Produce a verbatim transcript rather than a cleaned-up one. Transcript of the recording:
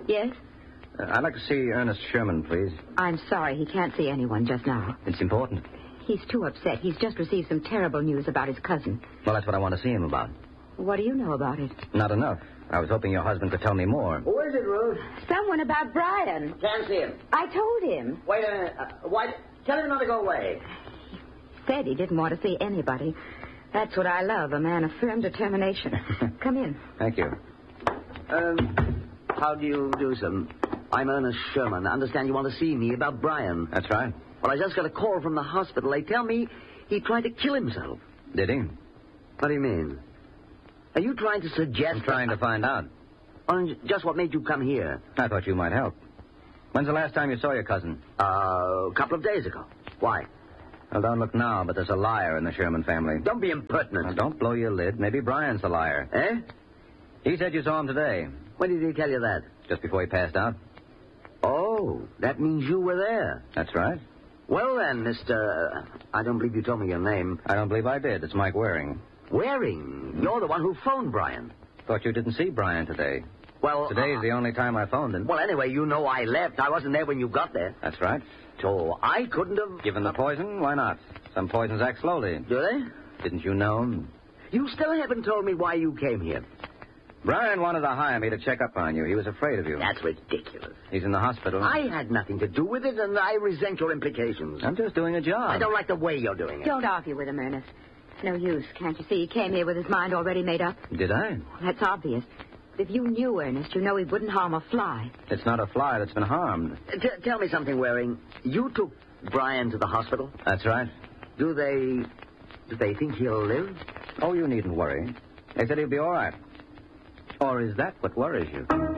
Yes? Uh, I'd like to see Ernest Sherman, please. I'm sorry, he can't see anyone just now. It's important. He's too upset. He's just received some terrible news about his cousin. Well, that's what I want to see him about. What do you know about it? Not enough. I was hoping your husband could tell me more. Who is it, Ruth? Someone about Brian. Can't see him. I told him. Wait a minute. Uh, why? Tell him not to go away. Said he didn't want to see anybody. That's what I love, a man of firm determination. Come in. Thank you. Um, how do you do, sir? I'm Ernest Sherman. I understand you want to see me about Brian. That's right. Well, I just got a call from the hospital. They tell me he tried to kill himself. Did he? What do you mean? Are you trying to suggest... I'm trying to find out. Oh, just what made you come here? I thought you might help. When's the last time you saw your cousin? Uh, a couple of days ago. Why? Well, don't look now, but there's a liar in the Sherman family. Don't be impertinent. Now, don't blow your lid. Maybe Brian's the liar. Eh? He said you saw him today, When did he tell you that? just before he passed out. Oh, that means you were there. That's right. Well, then, Mister... I don't believe you told me your name. I don't believe I did. It's Mike Waring. Waring. You're the one who phoned Brian. Thought you didn't see Brian today. Well... Today's uh, the only time I phoned him. Well, anyway, you know I left. I wasn't there when you got there. That's right. So I couldn't have... Given the poison, why not? Some poisons act slowly. Do they? Didn't you know? You still haven't told me why you came here. Brian wanted to hire me to check up on you. He was afraid of you. That's ridiculous. He's in the hospital. I had nothing to do with it, and I resent your implications. I'm just doing a job. I don't like the way you're doing it. Don't argue with him, Ernest. It's no use. Can't you see he came here with his mind already made up? Did I? That's obvious. If you knew Ernest, you know he wouldn't harm a fly. It's not a fly that's been harmed. T- tell me something, Waring. You took Brian to the hospital. That's right. Do they... do they think he'll live? Oh, you needn't worry. They said he'll be all right. Or is that what worries you?